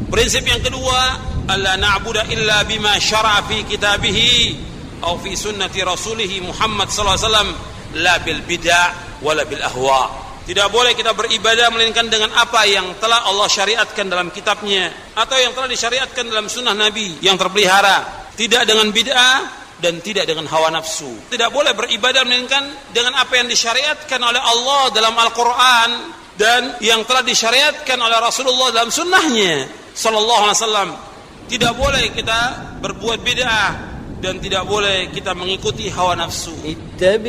Prinsip yang kedua, alla na'budu illa bima syara'a fi kitabihi aw fi sunnati rasulih Muhammad sallallahu alaihi wasallam la bil bid'ah wala bil ahwa. Tidak boleh kita beribadah melainkan dengan apa yang telah Allah syariatkan dalam kitabnya atau yang telah disyariatkan dalam sunnah Nabi yang terpelihara, tidak dengan bid'ah dan tidak dengan hawa nafsu. Tidak boleh beribadah melainkan dengan apa yang disyariatkan oleh Allah dalam Al-Quran dan yang telah disyariatkan oleh Rasulullah dalam sunnahnya sallallahu alaihi wasallam. Tidak boleh kita berbuat bid'ah dan tidak boleh kita mengikuti hawa nafsu.